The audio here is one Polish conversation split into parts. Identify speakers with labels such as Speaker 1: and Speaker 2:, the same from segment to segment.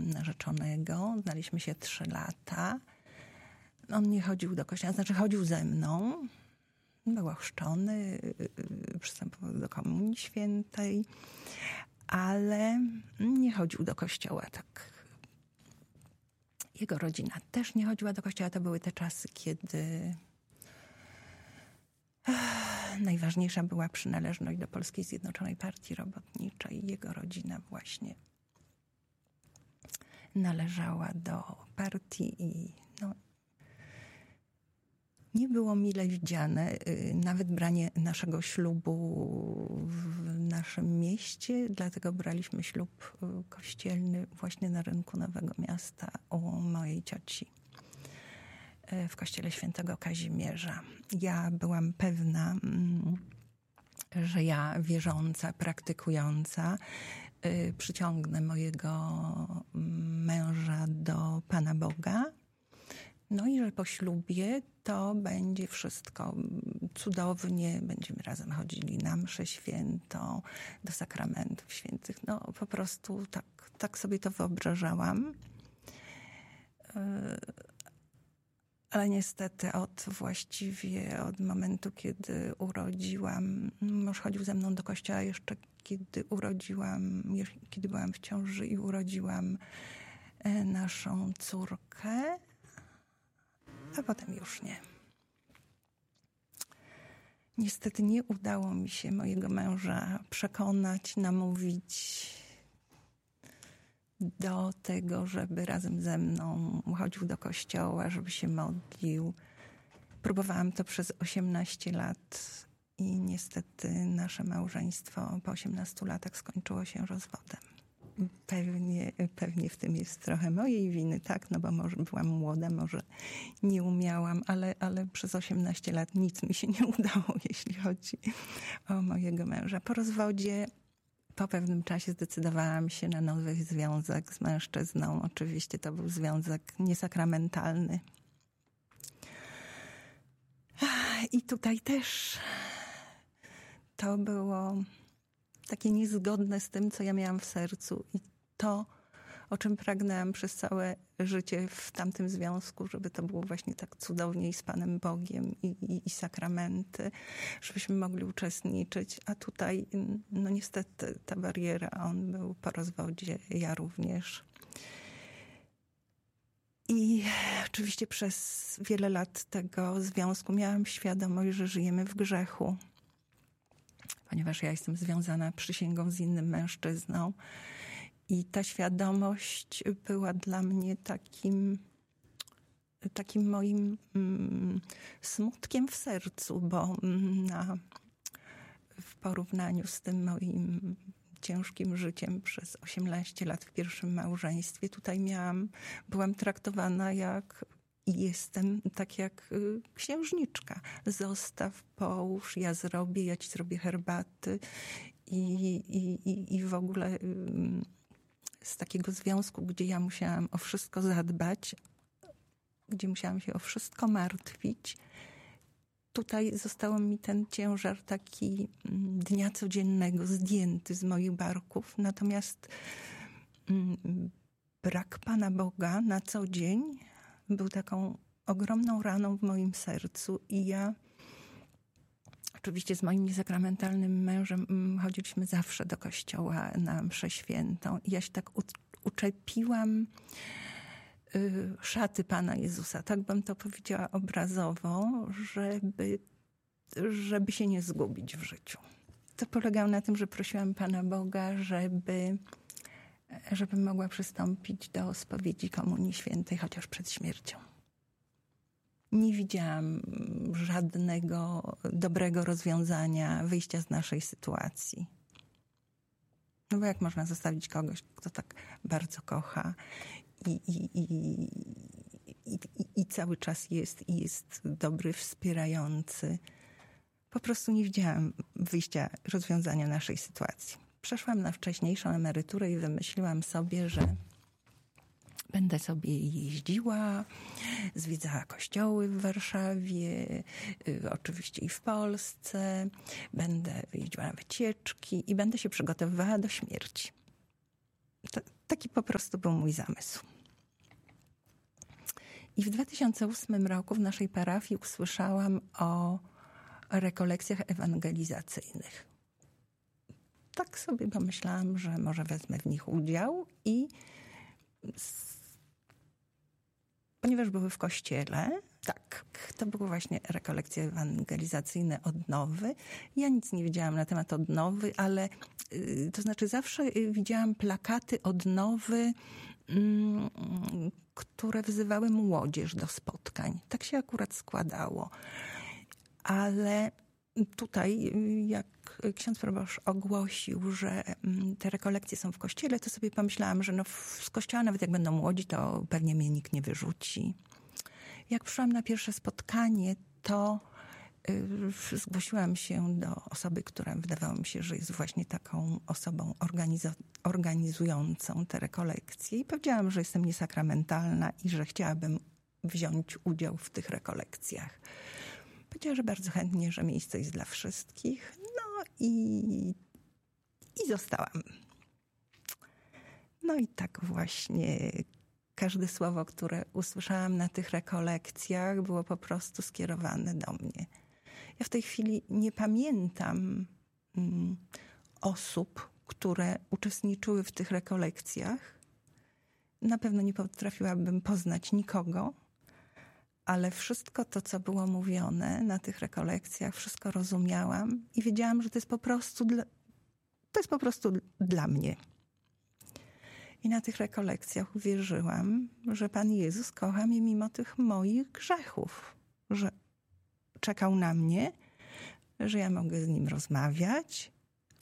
Speaker 1: narzeczonego. Znaliśmy się 3 lata. On nie chodził do kościoła, znaczy chodził ze mną. Był ochrzczony, przystępował do Komunii Świętej, ale nie chodził do kościoła tak. Jego rodzina też nie chodziła do kościoła. To były te czasy, kiedy najważniejsza była przynależność do Polskiej Zjednoczonej Partii Robotniczej. Jego rodzina właśnie należała do partii i nie było mile widziane nawet branie naszego ślubu w naszym mieście, dlatego braliśmy ślub kościelny właśnie na rynku Nowego Miasta u mojej cioci w kościele Świętego Kazimierza. Ja byłam pewna, że ja wierząca, praktykująca przyciągnę mojego męża do Pana Boga. No i że po ślubie to będzie wszystko cudownie, będziemy razem chodzili na mszę świętą, do sakramentów świętych. No po prostu tak sobie to wyobrażałam. Ale niestety właściwie od momentu, kiedy urodziłam, mąż chodził ze mną do kościoła jeszcze kiedy byłam w ciąży i urodziłam naszą córkę, a potem już nie. Niestety nie udało mi się mojego męża przekonać, namówić do tego, żeby razem ze mną chodził do kościoła, żeby się modlił. Próbowałam to przez 18 lat i niestety nasze małżeństwo po 18 latach skończyło się rozwodem. Pewnie w tym jest trochę mojej winy, tak? No bo może byłam młoda, może nie umiałam, ale przez 18 lat nic mi się nie udało, jeśli chodzi o mojego męża. Po rozwodzie po pewnym czasie zdecydowałam się na nowy związek z mężczyzną. Oczywiście to był związek niesakramentalny. I tutaj też to było takie niezgodne z tym, co ja miałam w sercu i to, o czym pragnęłam przez całe życie w tamtym związku, żeby to było właśnie tak cudownie i z Panem Bogiem i sakramenty, żebyśmy mogli uczestniczyć, a tutaj no niestety ta bariera, on był po rozwodzie, ja również. I oczywiście przez wiele lat tego związku miałam świadomość, że żyjemy w grzechu, ponieważ ja jestem związana przysięgą z innym mężczyzną. I ta świadomość była dla mnie takim moim smutkiem w sercu, bo w porównaniu z tym moim ciężkim życiem przez 18 lat w pierwszim małżeństwie, tutaj byłam traktowana i jestem tak jak księżniczka. Zostaw, połóż, ja ci zrobię herbaty i w ogóle z takiego związku, gdzie ja musiałam o wszystko zadbać, gdzie musiałam się o wszystko martwić, tutaj został mi ten ciężar taki dnia codziennego zdjęty z moich barków. Natomiast brak Pana Boga na co dzień był taką ogromną raną w moim sercu i ja oczywiście z moim niesakramentalnym mężem chodziliśmy zawsze do kościoła na mszę świętą i ja się tak uczepiłam szaty Pana Jezusa, tak bym to powiedziała obrazowo, żeby się nie zgubić w życiu. To polegało na tym, że prosiłam Pana Boga, żeby mogła przystąpić do spowiedzi Komunii Świętej, chociaż przed śmiercią. Nie widziałam żadnego dobrego rozwiązania wyjścia z naszej sytuacji. No bo jak można zostawić kogoś, kto tak bardzo kocha i cały czas jest dobry, wspierający. Po prostu nie widziałam rozwiązania naszej sytuacji. Przeszłam na wcześniejszą emeryturę i wymyśliłam sobie, że będę sobie jeździła, zwiedzała kościoły w Warszawie, oczywiście i w Polsce. Będę jeździła na wycieczki i będę się przygotowywała do śmierci. Taki po prostu był mój zamysł. I w 2008 roku w naszej parafii usłyszałam o rekolekcjach ewangelizacyjnych. Tak sobie pomyślałam, że może wezmę w nich udział i ponieważ były w kościele, tak, to były właśnie rekolekcje ewangelizacyjne Odnowy. Ja nic nie wiedziałam na temat Odnowy, ale to znaczy zawsze widziałam plakaty Odnowy, które wzywały młodzież do spotkań. Tak się akurat składało. Ale tutaj, jak ksiądz proboszcz ogłosił, że te rekolekcje są w kościele, to sobie pomyślałam, że z kościoła nawet jak będą młodzi, to pewnie mnie nikt nie wyrzuci. Jak przyszłam na pierwsze spotkanie, to zgłosiłam się do osoby, która wydawało mi się, że jest właśnie taką osobą organizującą te rekolekcje i powiedziałam, że jestem niesakramentalna i że chciałabym wziąć udział w tych rekolekcjach. Powiedziała, że bardzo chętnie, że miejsce jest dla wszystkich. No i zostałam. No i tak właśnie każde słowo, które usłyszałam na tych rekolekcjach, było po prostu skierowane do mnie. Ja w tej chwili nie pamiętam osób, które uczestniczyły w tych rekolekcjach. Na pewno nie potrafiłabym poznać nikogo, ale wszystko to, co było mówione na tych rekolekcjach, wszystko rozumiałam i wiedziałam, że to jest po prostu dla mnie. I na tych rekolekcjach uwierzyłam, że Pan Jezus kocha mnie mimo tych moich grzechów, że czekał na mnie, że ja mogę z Nim rozmawiać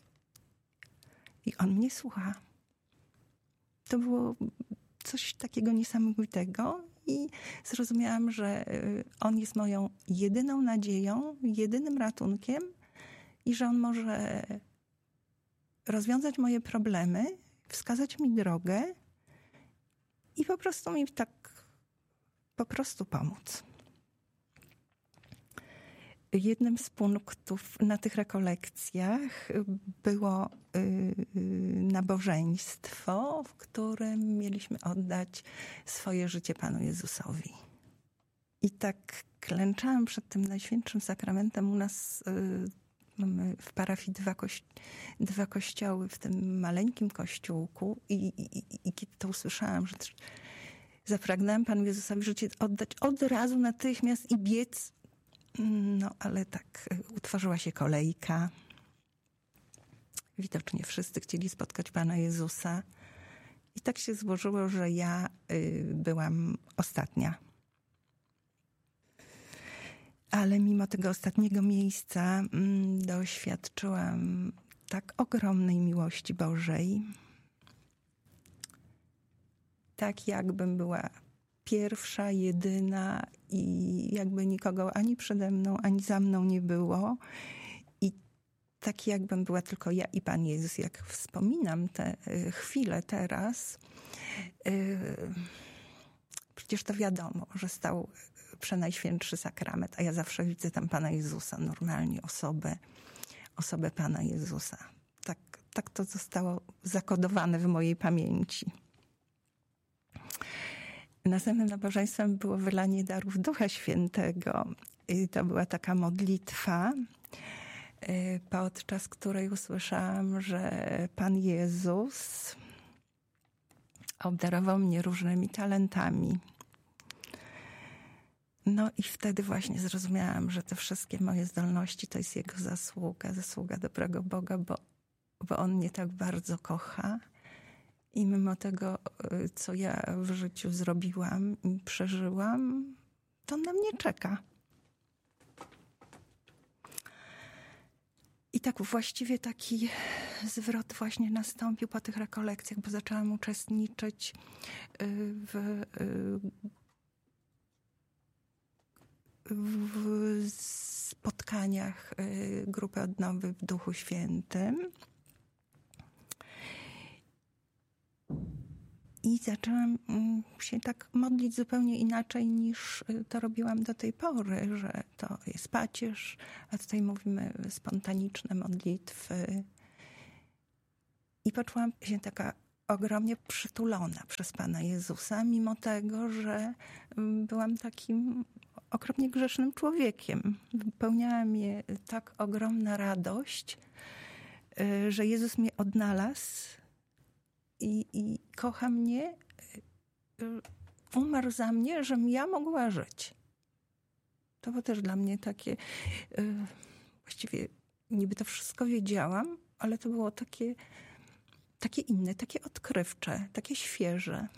Speaker 1: i On mnie słucha. To było coś takiego niesamowitego i zrozumiałam, że On jest moją jedyną nadzieją, jedynym ratunkiem i że On może rozwiązać moje problemy, wskazać mi drogę i po prostu mi tak pomóc. Jednym z punktów na tych rekolekcjach było nabożeństwo, w którym mieliśmy oddać swoje życie Panu Jezusowi. I tak klęczałam przed tym Najświętszym Sakramentem. U nas mamy w parafii dwa kościoły w tym maleńkim kościółku i kiedy to usłyszałam, że zapragnęłam Panu Jezusowi życie oddać od razu, natychmiast i biec. No, ale tak, utworzyła się kolejka. Widocznie wszyscy chcieli spotkać Pana Jezusa. I tak się złożyło, że ja byłam ostatnia. Ale mimo tego ostatniego miejsca doświadczyłam tak ogromnej miłości Bożej. Tak jakbym była pierwsza, jedyna i jakby nikogo ani przede mną, ani za mną nie było. I tak jakbym była tylko ja i Pan Jezus. Jak wspominam te chwile teraz, przecież to wiadomo, że stał Przenajświętszy Sakrament, a ja zawsze widzę tam Pana Jezusa, normalnie osobę Pana Jezusa. Tak to zostało zakodowane w mojej pamięci. Następnym nabożeństwem było wylanie darów Ducha Świętego. I to była taka modlitwa, podczas której usłyszałam, że Pan Jezus obdarował mnie różnymi talentami. No i wtedy właśnie zrozumiałam, że te wszystkie moje zdolności to jest Jego zasługa dobrego Boga, bo On mnie tak bardzo kocha. I mimo tego, co ja w życiu zrobiłam i przeżyłam, to On na mnie czeka. I tak właściwie taki zwrot właśnie nastąpił po tych rekolekcjach, bo zaczęłam uczestniczyć w spotkaniach grupy Odnowy w Duchu Świętym. I zaczęłam się tak modlić zupełnie inaczej niż to robiłam do tej pory, że to jest pacierz, a tutaj mówimy spontaniczne modlitwy. I poczułam się taka ogromnie przytulona przez Pana Jezusa, mimo tego, że byłam takim okropnie grzesznym człowiekiem. Wypełniała mnie tak ogromna radość, że Jezus mnie odnalazł i kocha mnie, umarł za mnie, żebym ja mogła żyć. To było też dla mnie takie, właściwie niby to wszystko wiedziałam, ale to było takie inne, takie odkrywcze, takie świeże.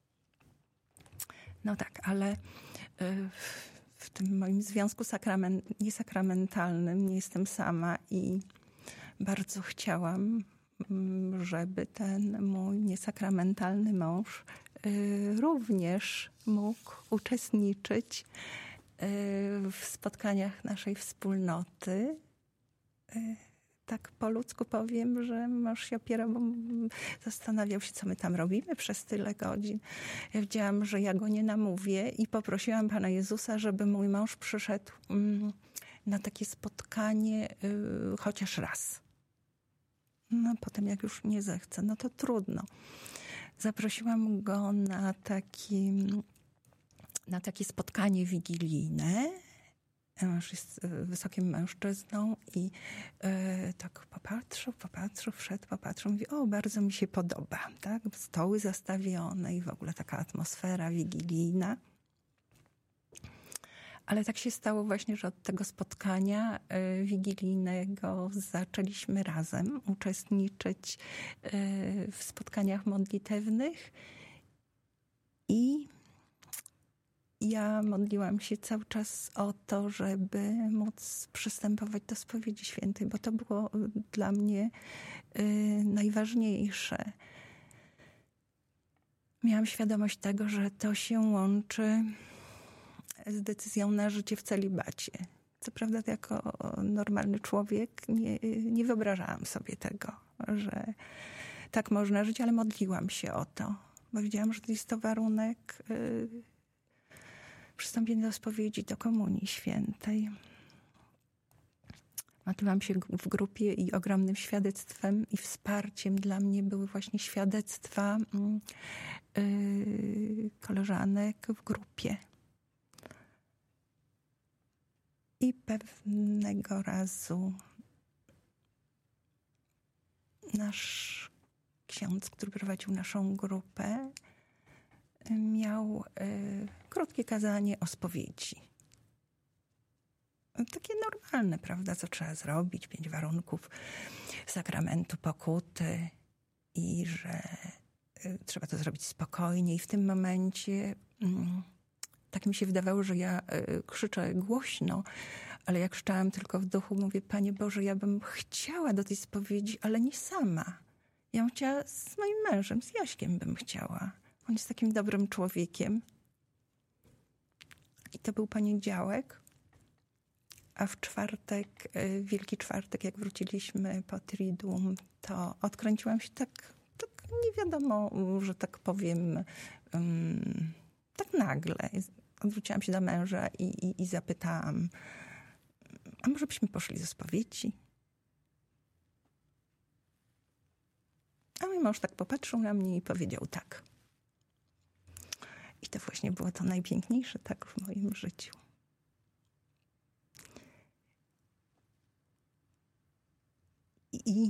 Speaker 1: No tak, ale w tym moim związku niesakramentalnym nie jestem sama i bardzo chciałam, żeby ten mój niesakramentalny mąż również mógł uczestniczyć w spotkaniach naszej wspólnoty. Tak po ludzku powiem, że mąż się opierał, bo zastanawiał się, co my tam robimy przez tyle godzin. Ja wiedziałam, że ja go nie namówię i poprosiłam Pana Jezusa, żeby mój mąż przyszedł na takie spotkanie chociaż raz. No potem jak już nie zechce, no to trudno. Zaprosiłam go na takie spotkanie wigilijne. Mąż jest wysokim mężczyzną i tak popatrzył, wszedł, mówi, o, bardzo mi się podoba, tak? Stoły zastawione i w ogóle taka atmosfera wigilijna. Ale tak się stało właśnie, że od tego spotkania wigilijnego zaczęliśmy razem uczestniczyć w spotkaniach modlitewnych i ja modliłam się cały czas o to, żeby móc przystępować do spowiedzi świętej, bo to było dla mnie najważniejsze. Miałam świadomość tego, że to się łączy z decyzją na życie w celibacie. Co prawda jako normalny człowiek nie wyobrażałam sobie tego, że tak można żyć, ale modliłam się o to, bo wiedziałam, że to jest to warunek przystąpienia do spowiedzi, do komunii świętej. Modliłam się w grupie i ogromnym świadectwem i wsparciem dla mnie były właśnie świadectwa koleżanek w grupie. I pewnego razu nasz ksiądz, który prowadził naszą grupę, miał krótkie kazanie o spowiedzi. Takie normalne, prawda, co trzeba zrobić, 5 warunków sakramentu pokuty i że trzeba to zrobić spokojnie. I w tym momencie tak mi się wydawało, że ja krzyczę głośno, ale jak krzyczałam tylko w duchu, mówię, Panie Boże, ja bym chciała do tej spowiedzi, ale nie sama. Ja bym chciała z moim mężem, z Jaśkiem bym chciała. On jest takim dobrym człowiekiem. I to był poniedziałek, a w czwartek, Wielki Czwartek, jak wróciliśmy po Triduum, to odkręciłam się tak nie wiadomo, że tak powiem, tak nagle. Odwróciłam się do męża i zapytałam, a może byśmy poszli do spowiedzi? A mój mąż tak popatrzył na mnie i powiedział tak. I to właśnie było to najpiękniejsze tak w moim życiu. I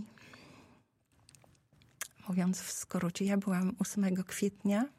Speaker 1: mówiąc w skrócie, ja byłam 8 kwietnia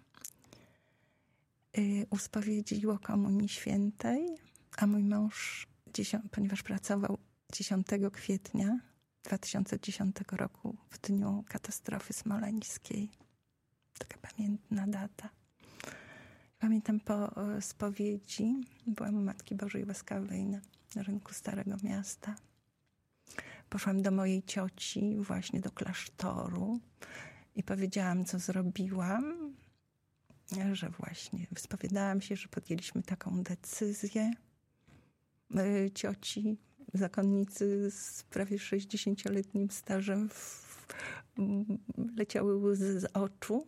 Speaker 1: u spowiedzi o Komunii Świętej, a mój mąż, ponieważ pracował 10 kwietnia 2010 roku w dniu katastrofy smoleńskiej. Taka pamiętna data. Pamiętam po spowiedzi, byłam u Matki Bożej Łaskawej na rynku Starego Miasta. Poszłam do mojej cioci właśnie do klasztoru i powiedziałam, co zrobiłam, że właśnie wyspowiadałam się, że podjęliśmy taką decyzję. Cioci, zakonnicy z prawie 60-letnim stażem leciały łzy z oczu.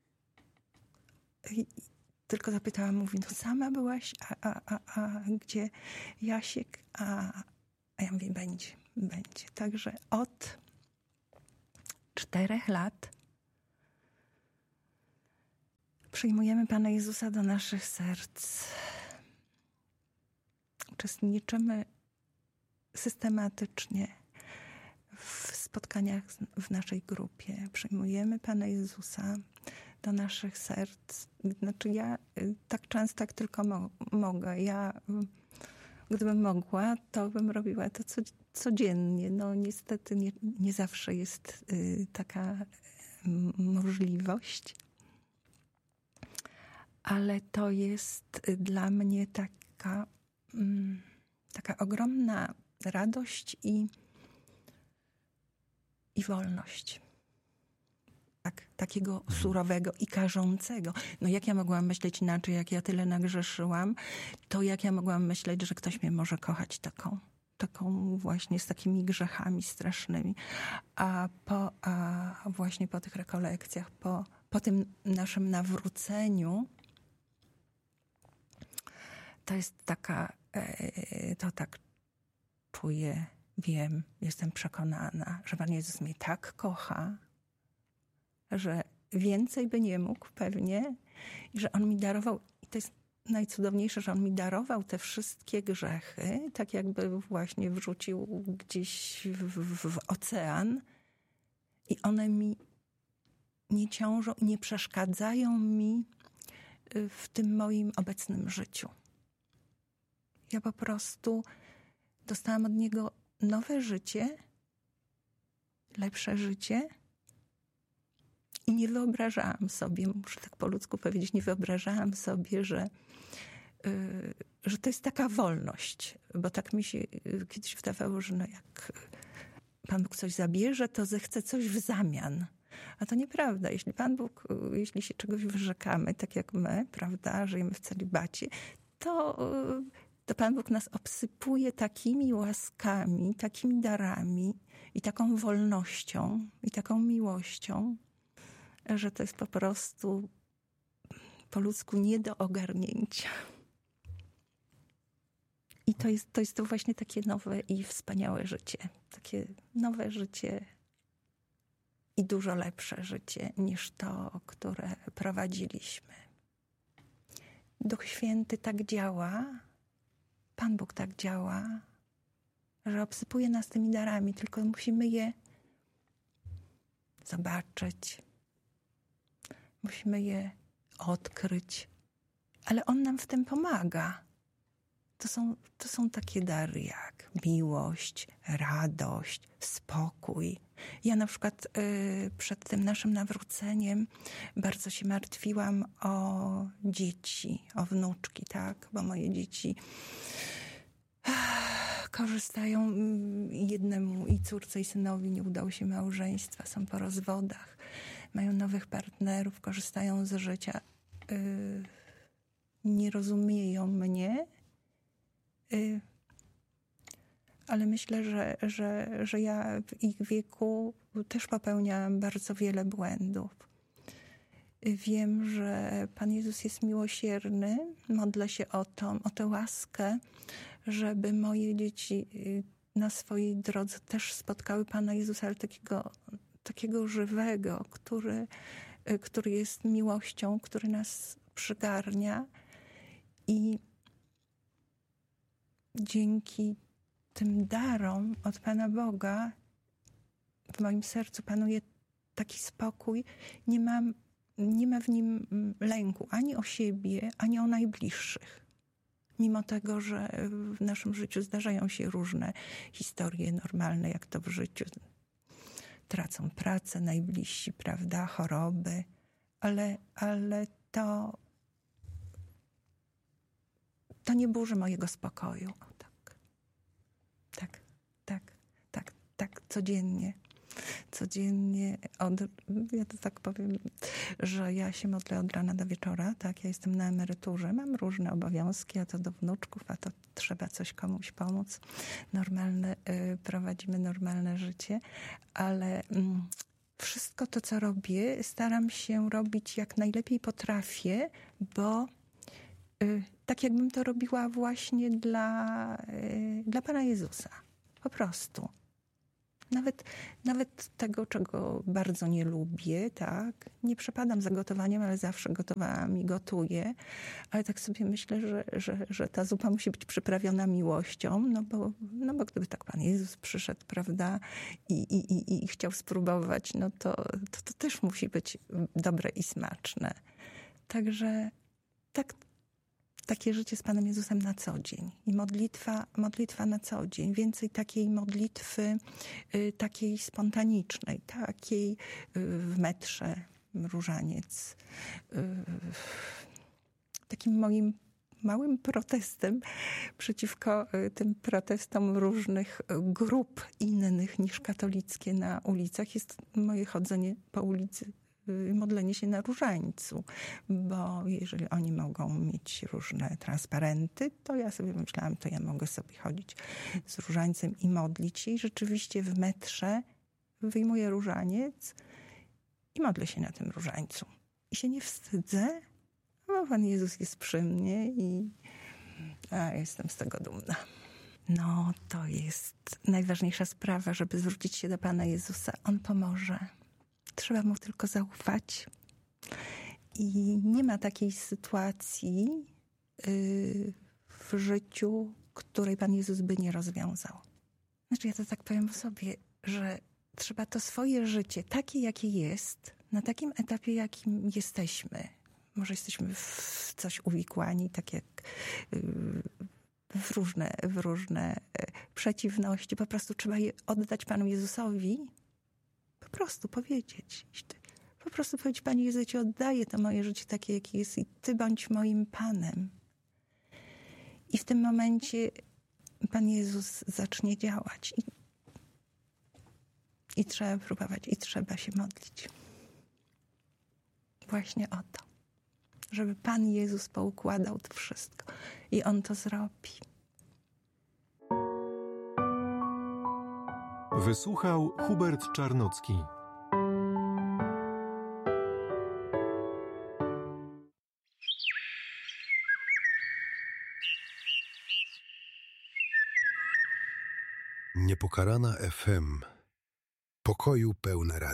Speaker 1: I tylko zapytałam, mówi, no sama byłaś, a gdzie Jasiek? A ja mówię, będzie. Także od 4 lat Przyjmujemy Pana Jezusa do naszych serc. Uczestniczymy systematycznie w spotkaniach w naszej grupie. Przyjmujemy Pana Jezusa do naszych serc. Znaczy ja tak często, jak tylko mogę. Ja, gdybym mogła, to bym robiła to codziennie. No niestety nie zawsze jest taka możliwość. Ale to jest dla mnie taka ogromna radość i wolność. Takiego surowego i karzącego. No jak ja mogłam myśleć inaczej, jak ja tyle nagrzeszyłam, to jak ja mogłam myśleć, że ktoś mnie może kochać taką właśnie z takimi grzechami strasznymi. A właśnie po tych rekolekcjach, po tym naszym nawróceniu, to jest to tak czuję, wiem, jestem przekonana, że Pan Jezus mnie tak kocha, że więcej by nie mógł pewnie i że On mi darował, i to jest najcudowniejsze, że On mi darował te wszystkie grzechy, tak jakby właśnie wrzucił gdzieś w ocean i one mi nie ciążą, nie przeszkadzają mi w tym moim obecnym życiu. Ja po prostu dostałam od Niego nowe życie, lepsze życie i nie wyobrażałam sobie, muszę tak po ludzku powiedzieć, nie wyobrażałam sobie, że to jest taka wolność, bo tak mi się kiedyś wydawało, że no jak Pan Bóg coś zabierze, to zechce coś w zamian. A to nieprawda. Jeśli Pan Bóg, jeśli się czegoś wyrzekamy, tak jak my, prawda, żyjemy w celibacie, to Pan Bóg nas obsypuje takimi łaskami, takimi darami i taką wolnością i taką miłością, że to jest po prostu po ludzku nie do ogarnięcia. I to jest to właśnie takie nowe i wspaniałe życie. Takie nowe życie i dużo lepsze życie niż to, które prowadziliśmy. Duch Święty tak działa, Pan Bóg tak działa, że obsypuje nas tymi darami, tylko musimy je zobaczyć, musimy je odkryć, ale On nam w tym pomaga. To są takie dary jak miłość, radość, spokój. Ja na przykład przed tym naszym nawróceniem bardzo się martwiłam o dzieci, o wnuczki, tak? Bo moje dzieci korzystają, jednemu i córce i synowi nie udało się małżeństwa, są po rozwodach, mają nowych partnerów, korzystają z życia, nie rozumieją mnie, ale myślę, że ja w ich wieku też popełniałam bardzo wiele błędów. Wiem, że Pan Jezus jest miłosierny. Modlę się o tę łaskę, żeby moje dzieci na swojej drodze też spotkały Pana Jezusa, ale takiego żywego, który jest miłością, który nas przygarnia i dzięki tym darom od Pana Boga w moim sercu panuje taki spokój. Nie ma w nim lęku ani o siebie, ani o najbliższych. Mimo tego, że w naszym życiu zdarzają się różne historie normalne, jak to w życiu. Tracą pracę najbliżsi, prawda, choroby, ale to nie burzy mojego spokoju. Tak, codziennie, ja to tak powiem, że ja się modlę od rana do wieczora, tak, ja jestem na emeryturze, mam różne obowiązki, a to do wnuczków, a to trzeba coś komuś pomóc, prowadzimy normalne życie, ale wszystko to, co robię, staram się robić jak najlepiej potrafię, bo tak jakbym to robiła właśnie dla Pana Jezusa. Po prostu. Nawet tego, czego bardzo nie lubię, tak? Nie przepadam za gotowaniem, ale zawsze gotowałam i gotuję. Ale tak sobie myślę, że ta zupa musi być przyprawiona miłością, no bo gdyby tak Pan Jezus przyszedł, prawda, i chciał spróbować, no to też musi być dobre i smaczne. Także takie życie z Panem Jezusem na co dzień i modlitwa na co dzień. Więcej takiej modlitwy, takiej spontanicznej, takiej w metrze, różaniec. Takim moim małym protestem przeciwko tym protestom różnych grup innych niż katolickie na ulicach jest moje chodzenie po ulicy, modlenie się na różańcu, bo jeżeli oni mogą mieć różne transparenty, to ja sobie myślałam, to ja mogę sobie chodzić z różańcem i modlić się i rzeczywiście w metrze wyjmuję różaniec i modlę się na tym różańcu. I się nie wstydzę, bo Pan Jezus jest przy mnie i jestem z tego dumna. No, to jest najważniejsza sprawa, żeby zwrócić się do Pana Jezusa. On pomoże. Trzeba Mu tylko zaufać. I nie ma takiej sytuacji w życiu, której Pan Jezus by nie rozwiązał. Znaczy, ja to tak powiem o sobie, że trzeba to swoje życie, takie jakie jest, na takim etapie, jakim jesteśmy. Może jesteśmy w coś uwikłani, tak jak w różne przeciwności. Po prostu trzeba je oddać Panu Jezusowi. Po prostu powiedzieć. Po prostu powiedzieć, Panie Jezu, ja Ci oddaję to moje życie takie, jakie jest i Ty bądź moim Panem. I w tym momencie Pan Jezus zacznie działać. I trzeba próbować, i trzeba się modlić. Właśnie o to. Żeby Pan Jezus poukładał to wszystko. I On to zrobi.
Speaker 2: Wysłuchał Hubert Czarnocki.
Speaker 3: Niepokalana FM. Pokoju pełne radio.